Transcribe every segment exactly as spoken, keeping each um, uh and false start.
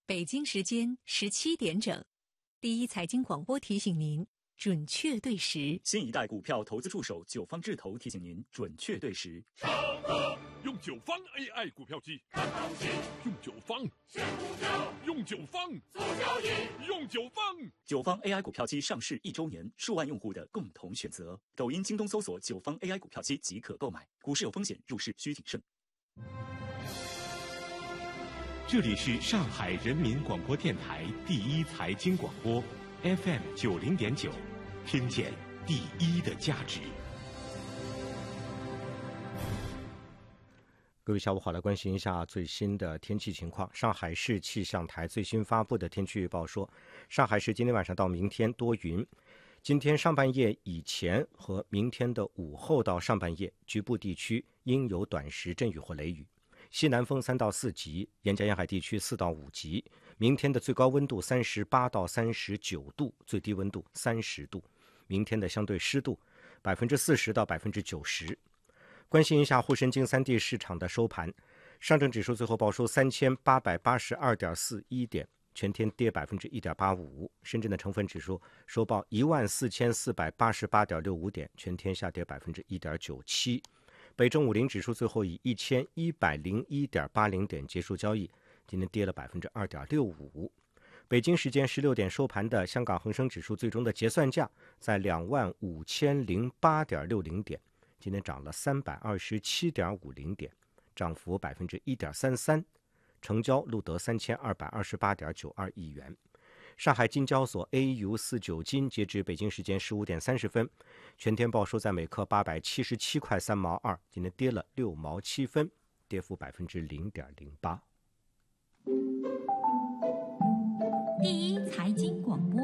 北京时间十七点整，第一财经广播提醒您准确对时。 新一代股票投资助手九方智投提醒您准确对时。 上课用九方 A I 股票机看行情，用九方选股票，用九方做交易，用九方。 九方 A I 股票机上市一周年，数万用户的共同选择。抖音、京东搜索九方 A I 股票机即可购买。股市有风险，入市需谨慎。 这里是上海人民广播电台第一财经广播 F M 九零点九，听见第一的价值。 各位下午好，来关心一下最新的天气情况。上海市气象台最新发布的天气预报说，上海市今天晚上到明天多云，今天上半夜以前和明天的午后到上半夜，局部地区应有短时阵雨或雷雨。西南风三到四级，沿江沿海地区四到五级。明天的最高温度三十八到三十九度，最低温度三十度。明天的相对湿度百分之四十到百分之九十。关心一下沪深京三地市场的收盘，上证指数最后报收三千八百八十二点四一点，全天跌百分之一点八五。深圳的成分指数收报一万四千四百八十八点六五点，全天下跌百分之一点九七。北证五零指数最后以一千一百零一点八零点结束交易，今天跌了百分之二点六五。北京时间十六点收盘的香港恒生指数最终的结算价在两万五千零八点六零点，今天涨了三百二十七点五零点，涨幅百分之一点三三，成交录得三千二百二十八点九二亿元。上海金交所 A U 四九金截至北京时间十五点三十分，全天报收在每克八百七十七块三毛二，今天跌了六毛七分，跌幅百分之零点零八。 第一财经广播，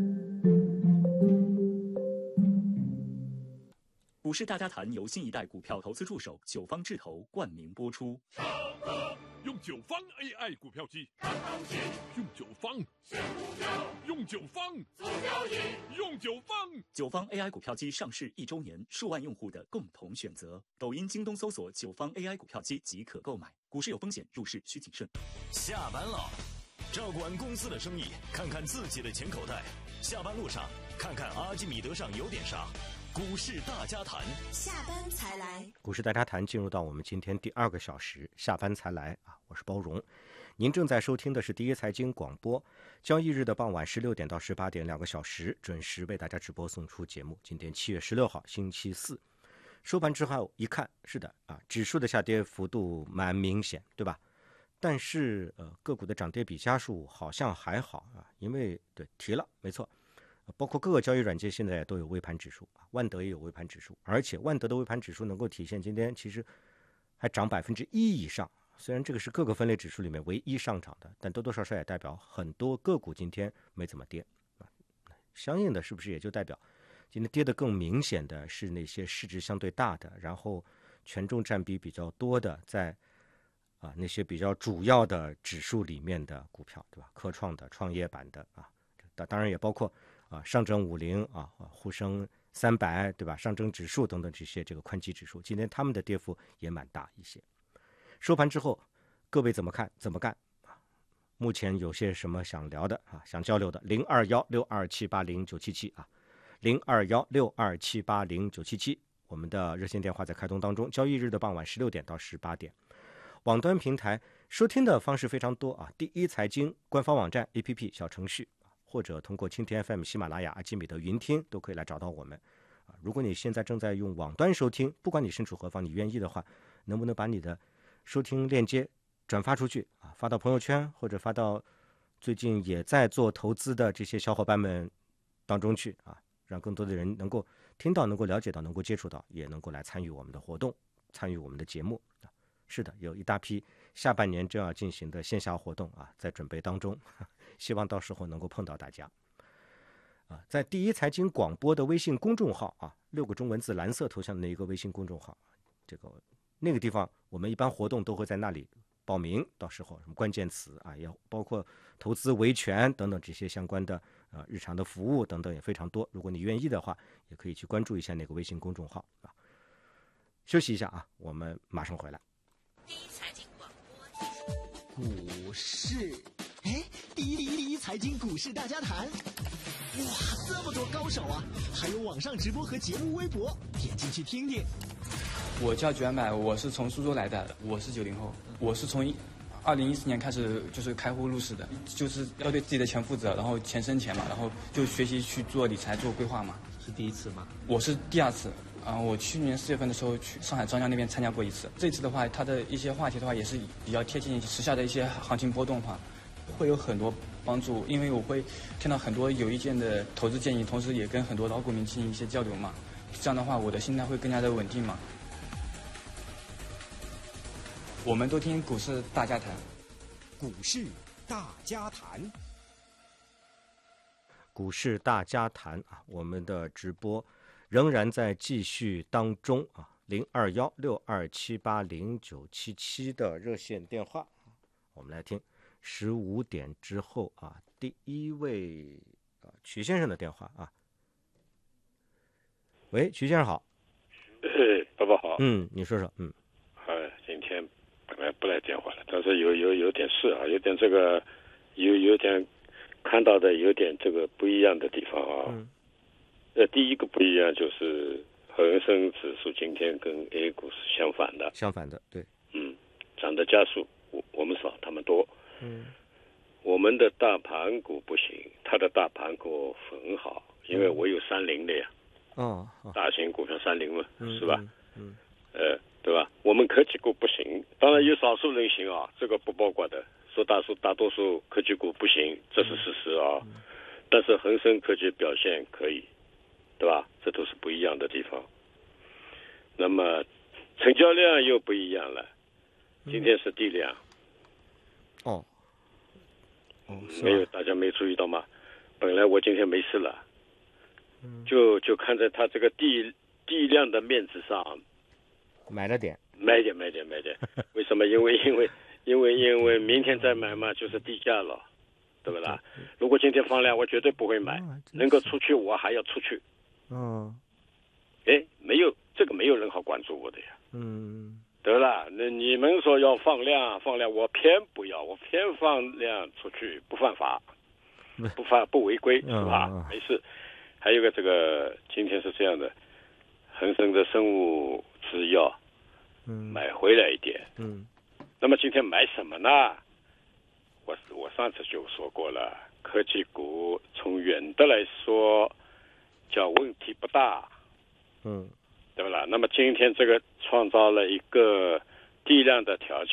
股市大家谈由新一代股票投资助手九方智投冠名播出。 上课用九方 A I 股票机看行情，用九方选股票，用九方做交易，用九方。 九方 A I 股票机上市一周年，数万用户的共同选择。抖音、京东搜索九方 A I 股票机即可购买。股市有风险，入市需谨慎。 下班了，照顾完公司的生意，看看自己的钱口袋。下班路上，看看阿基米德上有点啥。股市大家谈， 下班才来。 股市大家谈进入到我们今天第二个小时，下班才来啊！我是包荣，您正在收听的是第一财经广播，交易日的傍晚十六点到十八点两个小时，准时为大家直播送出节目。今天七月十六号，星期四，收盘之后一看，是的啊，指数的下跌幅度蛮明显，对吧？但是呃，个股的涨跌比家数好像还好啊，因为对提了，没错。包括各个交易软件现在都有微盘指数，万德也有微盘指数，而且万德的微盘指数能够体现今天其实还涨百分之一以上。虽然这个是各个分类指数里面唯一上涨的，但多多少少也代表很多个股今天没怎么跌。相应的是不是也就代表今天跌得更明显的是那些市值相对大的，然后权重占比比较多的，在啊那些比较主要的指数里面的股票，对吧？科创的、创业板的啊，当然也包括。啊，上证五零啊，沪深三百，对吧？上证指数等等这些这个宽基指数，今天他们的跌幅也蛮大一些。收盘之后，各位怎么看？怎么干？啊，目前有些什么想聊的啊？想交流的，零二幺六二七八零九七七啊，零二幺六二七八零九七七，我们的热线电话在开通当中。交易日的傍晚十六点到十八点，网端平台收听的方式非常多啊，第一财经官方网站 A P P 小程序。或者通过蜻蜓 F M、喜马拉雅、阿基米德云听都可以来找到我们。啊，如果你现在正在用网端收听，不管你身处何方，你愿意的话，能不能把你的收听链接转发出去啊？发到朋友圈，或者发到最近也在做投资的这些小伙伴们当中去啊，让更多的人能够听到、能够了解到、能够接触到，也能够来参与我们的活动，参与我们的节目。啊，是的，有一大批下半年正要进行的线下活动啊，在准备当中。希望到时候能够碰到大家啊，在第一财经广播的微信公众号啊，六个中文字蓝色头像的那一个微信公众号，这个那个地方我们一般活动都会在那里报名，到时候什么关键词啊，也包括投资维权等等这些相关的啊日常的服务等等也非常多。如果你愿意的话，也可以去关注一下那个微信公众号啊。休息一下啊，我们马上回来。 第一财经广播， 股市哎，第一第一第一财经股市大家谈，哇，这么多高手啊！还有网上直播和节目微博，点进去听听。 我叫卷买，我是从苏州来的，我是九零后，我是从二零一四年开始就是开户入市的，就是要对自己的钱负责，然后钱生钱嘛，然后就学习去做理财、做规划嘛。 是第一次吗？ 我是第二次。啊，我去年四月份的时候去上海张江那边参加过一次。这次的话，它的一些话题的话也是比较贴近时下的一些行情波动的话，会有很多帮助。因为我会听到很多有意见的投资建议，同时也跟很多老股民进行一些交流嘛。这样的话，我的心态会更加的稳定嘛。我们都听股市大家谈， 股市大家谈， 股市大家谈啊，我们的直播仍然在继续当中啊，零二幺六二七八零九七七的热线电话，我们来听十五点之后啊，第一位啊曲先生的电话啊。喂，曲先生好。 哎，爸爸好。 嗯，你说说，嗯。 哎，今天本来不来电话了，但是有有有点事啊，有点这个，有有点看到的有点这个不一样的地方啊。嗯。呃，第一个不一样就是恒生指数今天跟 A 股是相反的， 相反的，对， 嗯，涨的加速，我我们少，他们多， 嗯， 我们的大盘股不行，他的大盘股很好，因为我有三零的呀， 哦， 大型股票三零嘛， 嗯、 是吧？ 嗯， 呃，对吧？我们科技股不行，当然有少数人行啊，这个不包括的，说大数大多数科技股不行，这是事实啊，嗯、但是恒生科技表现可以。对吧？这都是不一样的地方。那么成交量又不一样了，今天是低量。 嗯、哦，哦， 没有，大家没注意到吗？本来我今天没事了，嗯、就就看在它这个低低量的面子上， 买了点， 买点，买点，买点。为什么？因为因为因为因为明天再买嘛，就是低价了，对不啦？如果今天放量，我绝对不会买，哦、能够出去我还要出去。 嗯， 哎，没有这个，没有人好关注我的呀。 嗯， 对了，那你们说要放量，放量，我偏不要，我偏放量出去，不犯法，不犯不违规，是吧？嗯、没事。还有个这个，今天是这样的，恒生的生物制药， 嗯， 买回来一点， 嗯， 那么今天买什么呢？我我上次就说过了，科技股从远的来说。叫问题不大， 嗯， 对不啦？那么今天这个创造了一个低量的条件。